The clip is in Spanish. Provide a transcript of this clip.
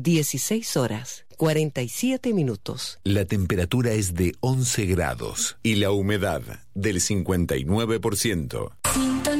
16 horas, 47 minutos. La temperatura es de 11 grados y la humedad del 59%.